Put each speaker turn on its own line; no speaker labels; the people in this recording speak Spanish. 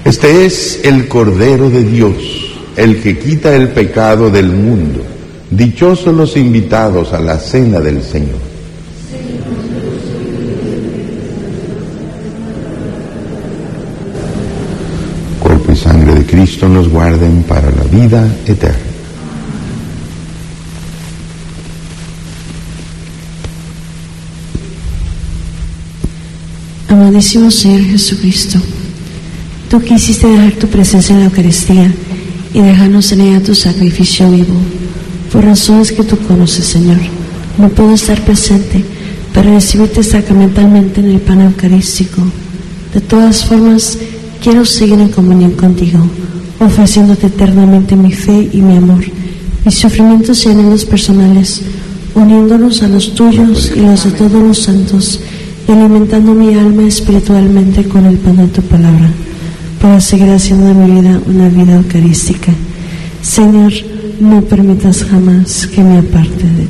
Este es el Cordero de Dios, el que quita el pecado del mundo. Dichosos los invitados a la cena del Señor. Cuerpo y sangre de Cristo nos guarden para la vida eterna.
Amadísimo Señor Jesucristo, tú quisiste dejar tu presencia en la Eucaristía y dejarnos en ella tu sacrificio vivo. Por razones que tú conoces, Señor, no puedo estar presente para recibirte sacramentalmente en el pan eucarístico. De todas formas, quiero seguir en comunión contigo, ofreciéndote eternamente mi fe y mi amor, mis sufrimientos y anhelos personales, uniéndonos a los tuyos y los de todos los santos, y alimentando mi alma espiritualmente con el pan de tu palabra, para seguir haciendo de mi vida una vida eucarística. Señor, no permitas jamás que me aparte de